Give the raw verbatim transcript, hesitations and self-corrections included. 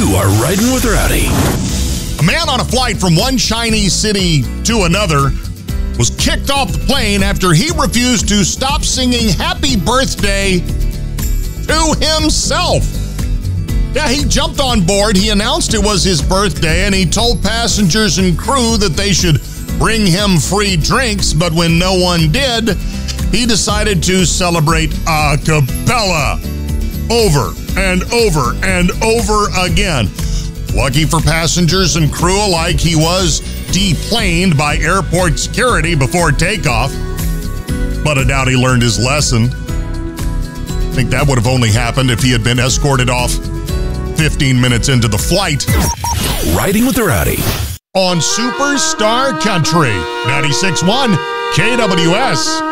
You are riding with Rowdy. A man on a flight from one Chinese city to another was kicked off the plane after he refused to stop singing happy birthday to himself. Yeah, he jumped on board, he announced it was his birthday, and he told passengers and crew that they should bring him free drinks, but when no one did, he decided to celebrate a cappella over and over and over again. Lucky for passengers and crew alike, he was deplaned by airport security before takeoff, but I doubt he learned his lesson. I think that would have only happened if he had been escorted off fifteen minutes into the flight. Riding with the Rowdy. On Superstar Country, ninety-six point one K W S.